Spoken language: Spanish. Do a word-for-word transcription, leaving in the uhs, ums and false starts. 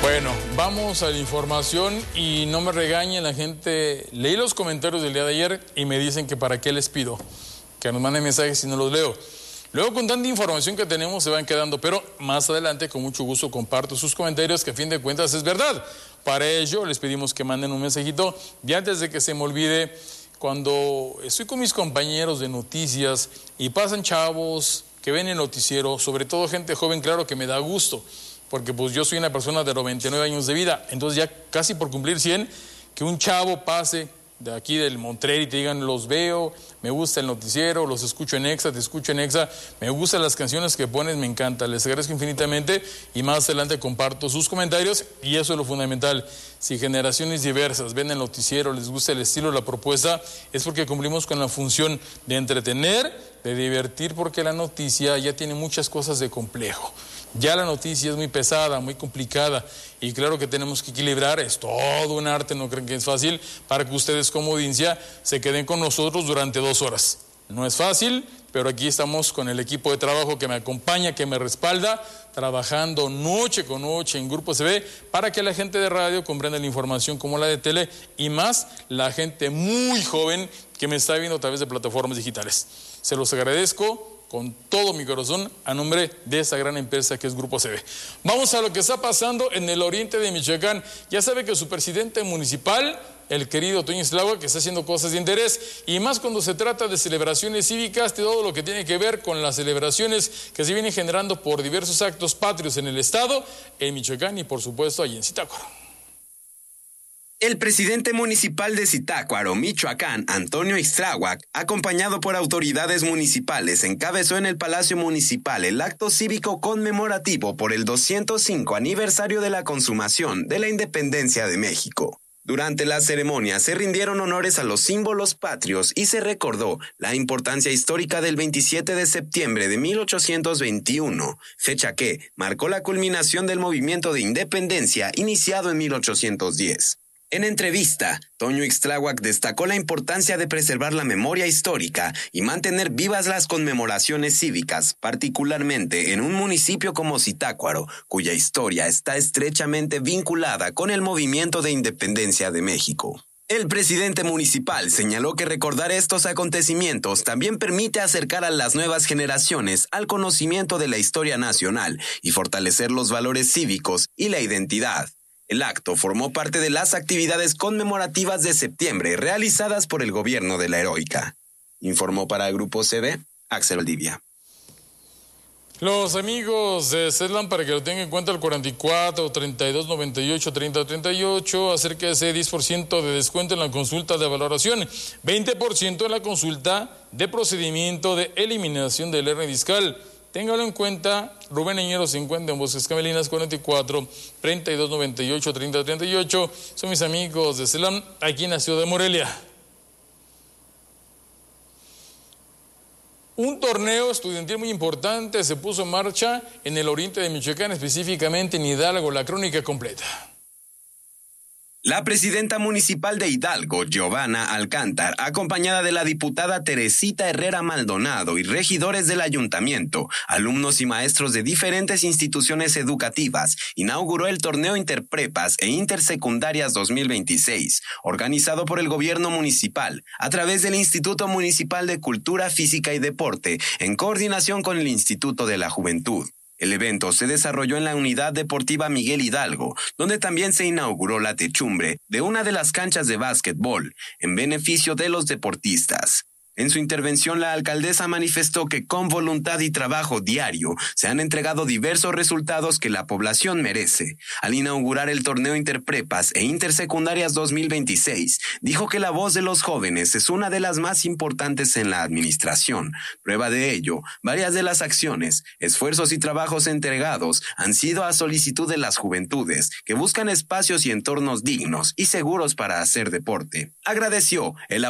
Bueno, vamos a la información y no me regañen la gente. Leí los comentarios del día de ayer y me dicen que para qué les pido, que nos manden mensajes si no los leo. Luego con tanta información que tenemos se van quedando, pero más adelante con mucho gusto comparto sus comentarios, que a fin de cuentas es verdad. Para ello les pedimos que manden un mensajito y antes de que se me olvide, cuando estoy con mis compañeros de noticias y pasan chavos que ven el noticiero, sobre todo gente joven, claro que me da gusto, porque pues yo soy una persona de noventa y nueve años de vida, entonces ya casi por cumplir cien, que un chavo pase de aquí del Montreal y te digan, los veo, me gusta el noticiero, los escucho en Exa, te escucho en Exa, me gustan las canciones que pones, me encanta, les agradezco infinitamente y más adelante comparto sus comentarios y eso es lo fundamental. Si generaciones diversas ven el noticiero, les gusta el estilo, la propuesta, es porque cumplimos con la función de entretener, de divertir, porque la noticia ya tiene muchas cosas de complejo. Ya la noticia es muy pesada, muy complicada y claro que tenemos que equilibrar, es todo un arte, no creen que es fácil, para que ustedes como audiencia se queden con nosotros durante dos horas. No es fácil, pero aquí estamos con el equipo de trabajo que me acompaña, que me respalda, trabajando noche con noche en Grupo C B para que la gente de radio comprenda la información como la de tele y más la gente muy joven que me está viendo a través de plataformas digitales. Se los agradezco con todo mi corazón, a nombre de esa gran empresa que es Grupo C B. Vamos a lo que está pasando en el oriente de Michoacán. Ya sabe que su presidente municipal, el querido Toño Islagua, que está haciendo cosas de interés, y más cuando se trata de celebraciones cívicas, de todo lo que tiene que ver con las celebraciones que se vienen generando por diversos actos patrios en el estado, en Michoacán y por supuesto allí en Zitácuaro. El presidente municipal de Zitácuaro, Michoacán, Antonio Ixtláhuac, acompañado por autoridades municipales, encabezó en el Palacio Municipal el acto cívico conmemorativo por el doscientos cinco aniversario de la consumación de la independencia de México. Durante la ceremonia se rindieron honores a los símbolos patrios y se recordó la importancia histórica del veintisiete de septiembre de mil ochocientos veintiuno, fecha que marcó la culminación del movimiento de independencia iniciado en mil ochocientos diez. En entrevista, Toño Ixtláhuac destacó la importancia de preservar la memoria histórica y mantener vivas las conmemoraciones cívicas, particularmente en un municipio como Zitácuaro, cuya historia está estrechamente vinculada con el movimiento de independencia de México. El presidente municipal señaló que recordar estos acontecimientos también permite acercar a las nuevas generaciones al conocimiento de la historia nacional y fortalecer los valores cívicos y la identidad. El acto formó parte de las actividades conmemorativas de septiembre realizadas por el gobierno de la Heroica. Informó para Grupo C B, Axel Valdivia. Los amigos de Cedlan, para que lo tengan en cuenta, el cuarenta y cuatro, treinta y dos, noventa y ocho, treinta, treinta y ocho, acerca de ese diez por ciento de descuento en la consulta de valoración, veinte por ciento en la consulta de procedimiento de eliminación del hernia discal. Téngalo en cuenta, Rubén Eñero se encuentra en Bosques Camelinas, cuarenta y cuatro, treinta y dos, noventa y ocho, treinta, treinta y ocho. Son mis amigos de Celam, aquí en la ciudad de Morelia. Un torneo estudiantil muy importante se puso en marcha en el oriente de Michoacán, específicamente en Hidalgo. La crónica completa. La presidenta municipal de Hidalgo, Giovanna Alcántar, acompañada de la diputada Teresita Herrera Maldonado y regidores del ayuntamiento, alumnos y maestros de diferentes instituciones educativas, inauguró el torneo Interprepas e Intersecundarias dos mil veintiséis, organizado por el gobierno municipal a través del Instituto Municipal de Cultura Física y Deporte, en coordinación con el Instituto de la Juventud. El evento se desarrolló en la Unidad Deportiva Miguel Hidalgo, donde también se inauguró la techumbre de una de las canchas de básquetbol, en beneficio de los deportistas. En su intervención, la alcaldesa manifestó que con voluntad y trabajo diario se han entregado diversos resultados que la población merece. Al inaugurar el torneo Interprepas e Intersecundarias dos mil veintiséis, dijo que la voz de los jóvenes es una de las más importantes en la administración. Prueba de ello, varias de las acciones, esfuerzos y trabajos entregados han sido a solicitud de las juventudes, que buscan espacios y entornos dignos y seguros para hacer deporte. Agradeció el